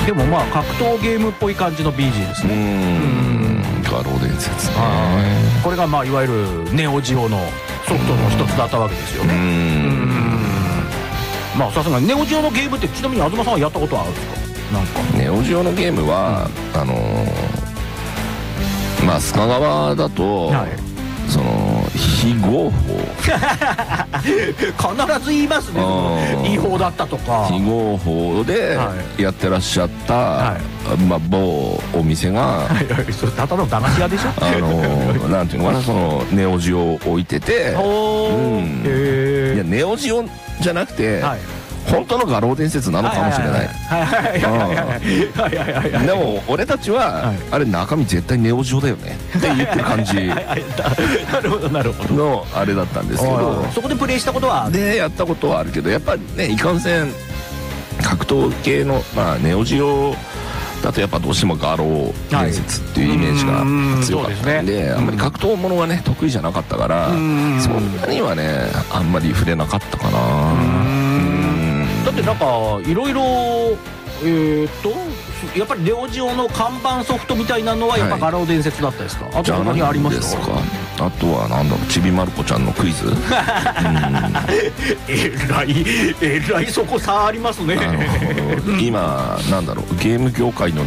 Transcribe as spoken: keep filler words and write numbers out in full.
でもまあ格闘ゲームっぽい感じの ビージー ですね。 うーん、画廊伝説ね。 これがまあいわゆるネオジオのソフトの一つだったわけですよね。うん、まあさすがにネオジオのゲームって、ちなみに東さんはやったことはあるんですか？なんかネオジオのゲームは、うん、あのー、まあ須賀川だと、はい、その非合法必ず言いますね、違法だったとか。 非合法でやってらっしゃった、はい、まあ某お店がそれただの駄菓子屋でしょ。 あのー、なんていうのかな、そのネオジオを置いてて、うん、いやネオジオじゃなくて、はい、本当の画廊伝説なのかもしれない。でも俺たちはあれ中身絶対ネオジオだよねって言ってる感じなるほどなるほどのあれだったんですけど、 そこでプレイしたことはでやったことはあるけど、やっぱねいかんせん格闘系のまあネオジオだとやっぱどうしても画廊伝説っていうイメージが強かったんで、あんまり格闘ものがね得意じゃなかったから、そんなにはねあんまり触れなかったかな。 だってなんかいろいろえっとやっぱりネオジオの看板ソフトみたいなのはやっぱ画廊伝説だったですか？あと他にありますか？ あとはなんだろう、ちびまる子ちゃんのクイズ。 えらいえらいそこ差ありますね。 今なんだろう、ゲーム業界の